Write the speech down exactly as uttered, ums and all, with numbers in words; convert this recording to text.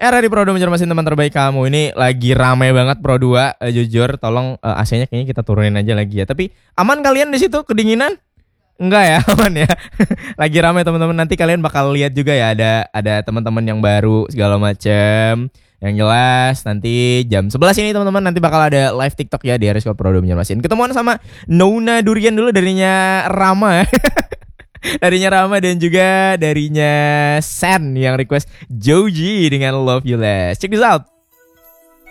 Era di Pro dua Banjarmasin, teman terbaik kamu. Ini lagi rame banget Pro dua, uh, jujur. Tolong uh, A C-nya kayaknya kita turunin aja lagi ya. Tapi aman kalian di situ kedinginan? Enggak ya, aman ya. Lagi rame teman-teman. Nanti kalian bakal lihat juga ya, ada ada teman-teman yang baru segala macem. Yang jelas nanti jam sebelas ini teman-teman, nanti bakal ada live TikTok ya di Arisco Pro dua Banjarmasin. Ketemuan sama Nona Durian dulu, darinya Rama. Darinya Rama dan juga darinya Sen yang request Joji dengan Love You Less. Check this out.